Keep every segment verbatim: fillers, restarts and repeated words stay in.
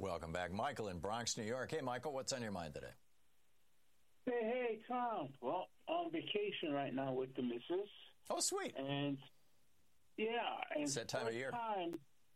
Welcome back. Michael in Bronx, New York. Hey, Michael, what's on your mind today? Hey, hey, Tom. Well, on vacation right now with the missus. Oh, sweet. And, yeah. And it's that time of year. Time,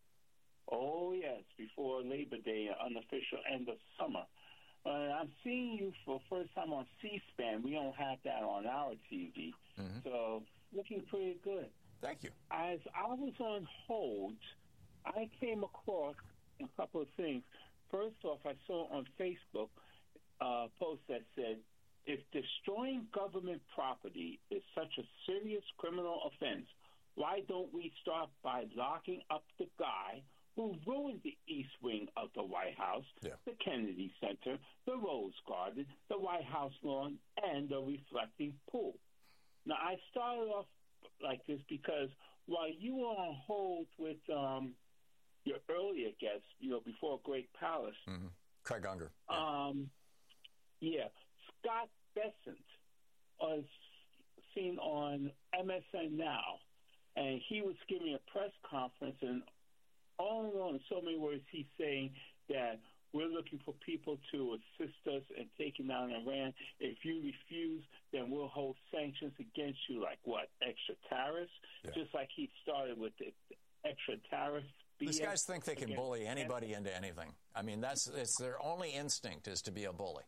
oh, yes, before Labor Day, unofficial end of summer. Uh, I'm seeing you for the first time on C-SPAN. We don't have that on our T V. Mm-hmm. So, looking pretty good. Thank you. As I was on hold, I came across a couple of things. First off, I saw on Facebook a post that said, if destroying government property is such a serious criminal offense, why don't we start by locking up the guy who ruined the East Wing of the White House, yeah. the Kennedy Center, the Rose Garden, the White House lawn, and the reflecting pool? Now, I started off like this because while you were on hold with um, your earlier guest, you know, before Great Palace, mm-hmm. Craig Unger, yeah. Um, yeah. Scott Bessent was seen on M S N Now, and he was giving a press conference, and all in all, in so many words, he's saying that we're looking for people to assist us in taking down Iran. If you refuse, then we'll hold sanctions against you, like what, extra tariffs? Yeah. Just like he started with the extra tariffs. These guys think they can bully anybody into anything. I mean, that's it's their only instinct is to be a bully.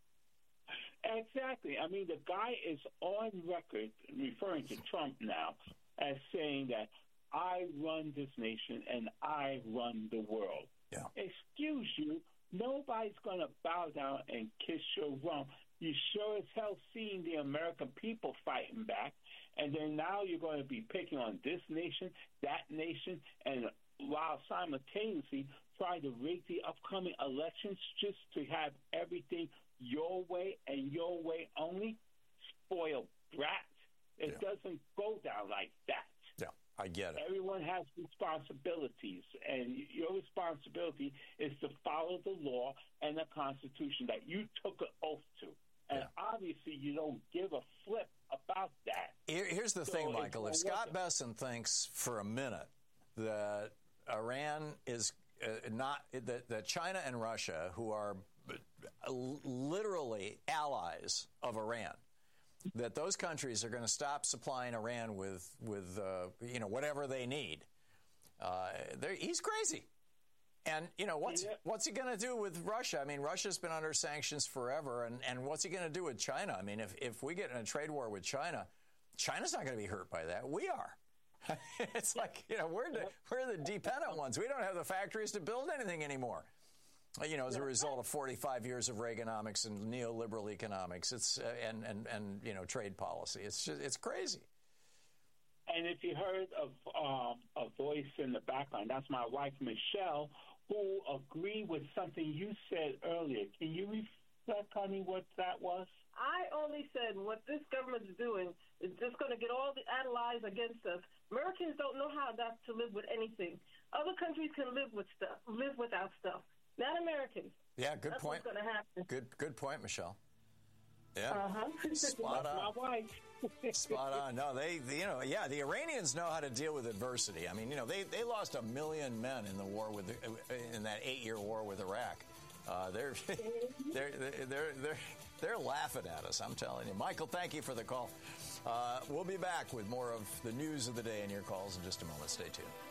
Exactly. I mean, the guy is on record, referring to Trump now, as saying that I run this nation and I run the world. Yeah. Excuse you, nobody's going to bow down and kiss your rump. You sure as hell seen the American people fighting back, and then now you're going to be picking on this nation, that nation, and while simultaneously trying to rig the upcoming elections just to have everything your way and your way only. Spoiled brat. It yeah. doesn't go down like that. Yeah, I get it. Everyone has responsibilities, and your responsibility is to follow the law and the Constitution that you took an oath to. And yeah. obviously you don't give a flip about that. Here, here's the so thing, Michael. If Scott Bessent thinks for a minute that Iran is uh, not, that, that China and Russia, who are literally allies of Iran, that those countries are going to stop supplying Iran with, with uh, you know, whatever they need, uh, he's crazy. And, you know, what's yeah. what's he going to do with Russia? I mean, Russia's been under sanctions forever, and, and what's he going to do with China? I mean, if, if we get in a trade war with China, China's not going to be hurt by that. We are. It's like, you know, we're the, we're the dependent ones. We don't have the factories to build anything anymore. You know, as a result of forty-five years of Reaganomics and neoliberal economics, it's uh, and, and, and, you know, trade policy. It's just, it's crazy. And if you heard of um, a voice in the background, that's my wife, Michelle, who agreed with something you said earlier. Can you reflect on me what that was? I only said what this government is doing is just going to get all the allies against us. Americans don't know how not to live with anything. Other countries can live with stuff, live without stuff. Not Americans. Yeah, good That's point. What's going to happen. Good, good point, Michelle. Yeah, uh-huh. spot on. My wife. Spot on. No, they, they, you know, yeah, the Iranians know how to deal with adversity. I mean, you know, they, they lost a million men in the war with, in that eight-year war with Iraq. Uh, they're, they're, they're, they're, they're laughing at us. I'm telling you, Michael. Thank you for the call. Uh, we'll be back with more of the news of the day and your calls in just a moment. Stay tuned.